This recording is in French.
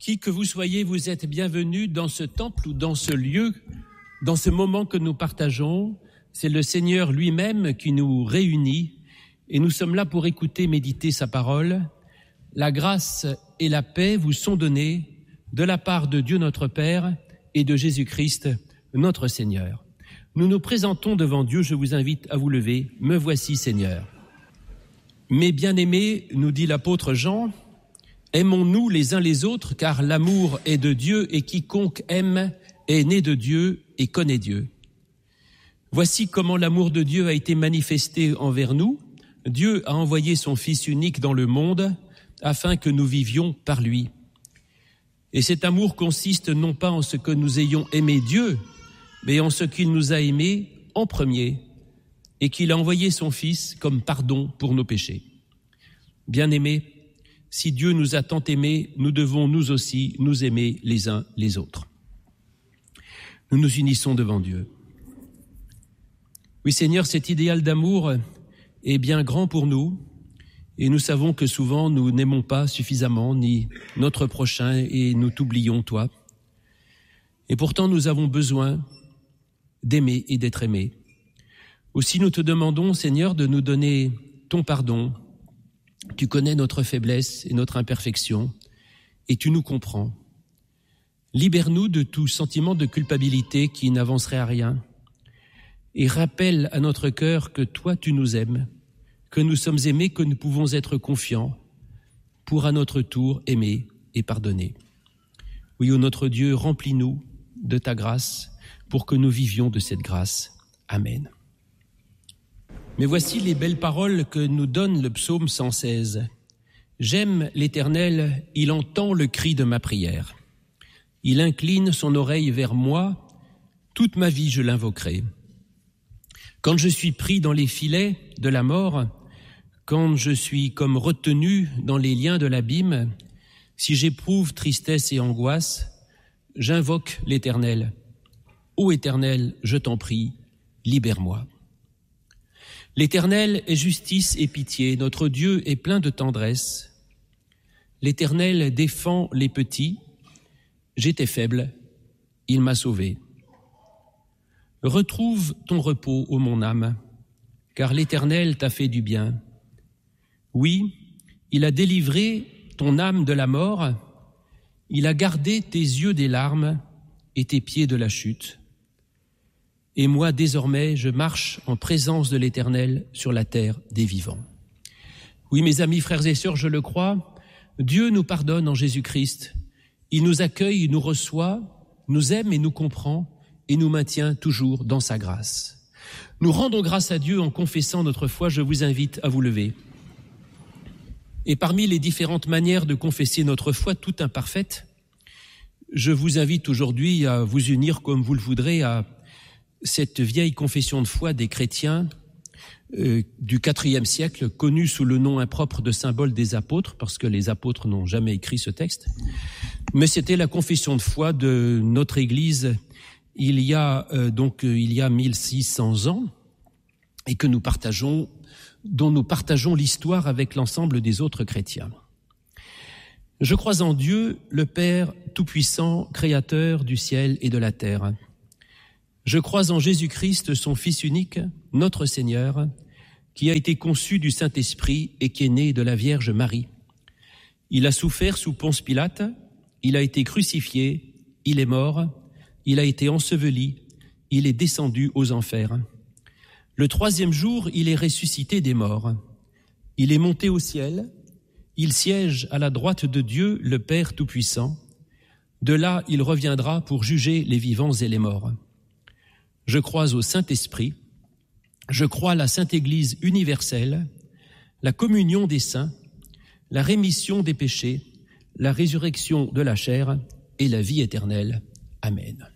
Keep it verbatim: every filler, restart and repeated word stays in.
Qui que vous soyez, vous êtes bienvenus dans ce temple ou dans ce lieu, dans ce moment que nous partageons. C'est le Seigneur lui-même qui nous réunit et nous sommes là pour écouter, méditer sa parole. La grâce et la paix vous sont données de la part de Dieu notre Père et de Jésus-Christ notre Seigneur. Nous nous présentons devant Dieu, je vous invite à vous lever. Me voici, Seigneur. Mes bien-aimés, nous dit l'apôtre Jean, aimons-nous les uns les autres, car l'amour est de Dieu et quiconque aime est né de Dieu et connaît Dieu. Voici comment l'amour de Dieu a été manifesté envers nous. Dieu a envoyé son Fils unique dans le monde afin que nous vivions par lui. Et cet amour consiste non pas en ce que nous ayons aimé Dieu, mais en ce qu'il nous a aimés en premier et qu'il a envoyé son Fils comme pardon pour nos péchés. Bien-aimés, si Dieu nous a tant aimés, nous devons nous aussi nous aimer les uns les autres. Nous nous unissons devant Dieu. Oui, Seigneur, cet idéal d'amour est bien grand pour nous et nous savons que souvent nous n'aimons pas suffisamment ni notre prochain et nous t'oublions, toi. Et pourtant, nous avons besoin d'aimer et d'être aimés. Aussi, nous te demandons, Seigneur, de nous donner ton pardon. Tu connais notre faiblesse et notre imperfection, et tu nous comprends. Libère-nous de tout sentiment de culpabilité qui n'avancerait à rien, et rappelle à notre cœur que toi, tu nous aimes, que nous sommes aimés, que nous pouvons être confiants pour à notre tour aimer et pardonner. Oui, ô notre Dieu, remplis-nous de ta grâce pour que nous vivions de cette grâce. Amen. Mais voici les belles paroles que nous donne le psaume cent seize. J'aime l'Éternel, il entend le cri de ma prière. Il incline son oreille vers moi, toute ma vie je l'invoquerai. Quand je suis pris dans les filets de la mort, quand je suis comme retenu dans les liens de l'abîme, si j'éprouve tristesse et angoisse, j'invoque l'Éternel. Ô Éternel, je t'en prie, libère-moi. L'Éternel est justice et pitié, notre Dieu est plein de tendresse. L'Éternel défend les petits, j'étais faible, il m'a sauvé. Retrouve ton repos, ô mon âme, car l'Éternel t'a fait du bien. Oui, il a délivré ton âme de la mort, il a gardé tes yeux des larmes et tes pieds de la chute. Et moi, désormais, je marche en présence de l'Éternel sur la terre des vivants. Oui, mes amis, frères et sœurs, je le crois, Dieu nous pardonne en Jésus-Christ. Il nous accueille, il nous reçoit, nous aime et nous comprend et nous maintient toujours dans sa grâce. Nous rendons grâce à Dieu en confessant notre foi. Je vous invite à vous lever. Et parmi les différentes manières de confesser notre foi, toute imparfaite, je vous invite aujourd'hui à vous unir comme vous le voudrez à cette vieille confession de foi des chrétiens euh, du quatrième siècle, connue sous le nom impropre de symbole des apôtres, parce que les apôtres n'ont jamais écrit ce texte. Mais c'était la confession de foi de notre Église il y a euh, donc euh, il y a mille six cents ans, et que nous partageons, dont nous partageons l'histoire avec l'ensemble des autres chrétiens. Je crois en Dieu, le Père tout-puissant, créateur du ciel et de la terre. Je crois en Jésus-Christ, son Fils unique, notre Seigneur, qui a été conçu du Saint-Esprit et qui est né de la Vierge Marie. Il a souffert sous Ponce Pilate, il a été crucifié, il est mort, il a été enseveli, il est descendu aux enfers. Le troisième jour, il est ressuscité des morts. Il est monté au ciel, il siège à la droite de Dieu, le Père Tout-Puissant. De là, il reviendra pour juger les vivants et les morts. Je crois au Saint-Esprit, je crois à la Sainte Église universelle, la communion des saints, la rémission des péchés, la résurrection de la chair et la vie éternelle. Amen.